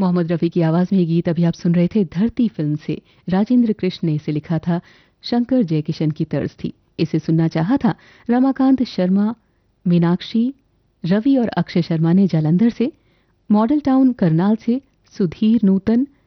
मोहम्मद रफ़ी की आवाज़ में ये गीत अभी आप सुन रहे थे धरती फिल्म से। राजेंद्र कृष्ण ने इसे लिखा था, शंकर जयकिशन की तर्ज थी। इसे सुनना चाहा था रमाकांत शर्मा, मीनाक्षी, रवि और अक्षय शर्मा ने जालंधर से, मॉडल टाउन करनाल से सुधीर नूतन,